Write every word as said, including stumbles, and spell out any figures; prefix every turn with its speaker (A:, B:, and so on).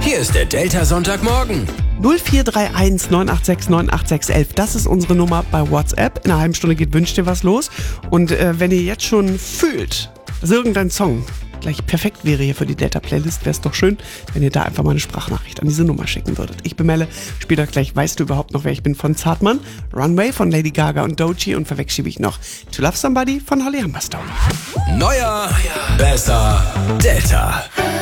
A: Hier ist der Delta Sonntagmorgen.
B: null vier drei eins neun acht sechs neun acht sechs eins eins, das ist unsere Nummer bei WhatsApp. In einer halben Stunde geht Wünsch dir was los. Und äh, wenn ihr jetzt schon fühlt, dass irgendein Song gleich perfekt wäre hier für die Delta-Playlist, wäre es doch schön, wenn ihr da einfach mal eine Sprachnachricht an diese Nummer schicken würdet. Ich bin Melle, spiele euch gleich Weißt du überhaupt noch, wer ich bin von Zartmann, Runway von Lady Gaga und Doechii und verwechsel ich noch To Love Somebody von Holly Humberstone.
A: Neuer, besser, Delta.